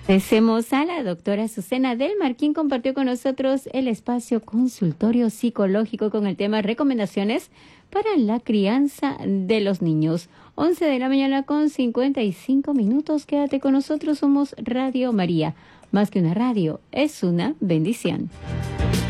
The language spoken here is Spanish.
Agradecemos a la doctora Azucena del Mar, quien compartió con nosotros el espacio consultorio psicológico con el tema recomendaciones para la crianza de los niños. 11 de la mañana con 55 minutos. Quédate con nosotros, somos Radio María. Más que una radio, es una bendición.